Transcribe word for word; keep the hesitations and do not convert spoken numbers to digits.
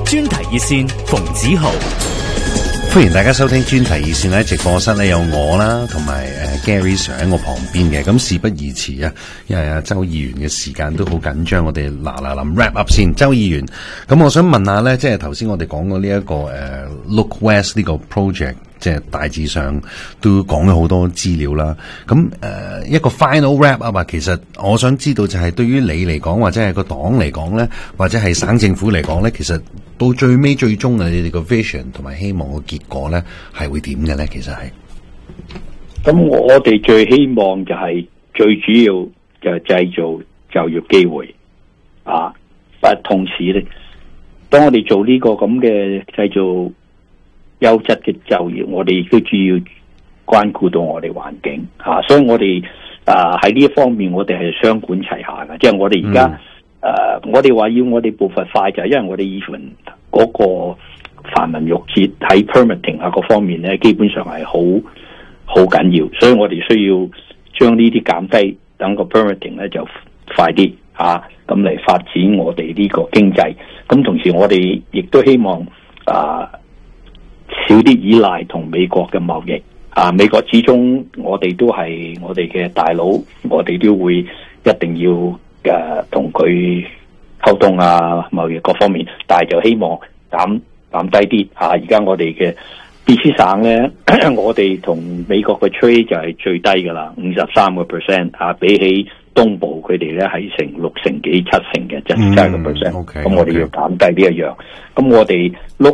專題熱線馮子豪。 歡迎大家收聽專題熱線。喺直播室咧有我啦，同埋誒 Gary Sir 喺我旁邊嘅。咁事不宜遲啊，因為阿周議員嘅時間都好緊張，我哋嗱嗱臨 wrap up 先。周議員，咁我想問下咧，即係頭先我哋講過呢一個誒、uh, Look West 呢個 project， 即係大致上都講咗好多資料啦。咁誒、uh, 一個 final wrap up 啊，其實我想知道就係對於你嚟講，或者係個黨嚟講咧，或者係省政府嚟講咧，其實到最尾最終啊，你哋個 vision 同埋希望個結果咧係會點嘅咧？其實係咁，我哋最希望就係、是、最主要就係製造就業機會啊！但同時咧，當我哋做呢個咁嘅製造優質嘅就業，我哋亦都主要關顧到我哋環境啊！所以我哋啊喺呢一方面，我哋係雙管齊下嘅，即係我哋而家。誒、uh，我哋話要我哋步伐快，就係因為我哋 even 嗰個繁文縟節喺 permitting 啊各方面咧，基本上係好好緊要，所以我哋需要將呢啲減低，等個 permitting 咧就快啲啊，咁嚟發展我哋呢個經濟。咁同時我哋亦都希望啊少啲依賴同美國嘅貿易啊，美國始終我哋都係我哋嘅大佬，我哋都會一定要。誒，同佢溝通啊，貿易各方面，但係就希望減減低啲吓。而、啊、家我哋嘅 B C 省咧，我哋同美國嘅 trade 就係最低噶啦，五十三個 percent 啊，比起東部佢哋咧係成六成幾七成嘅，即係七個 percent。咁我哋要減低呢一樣。咁我哋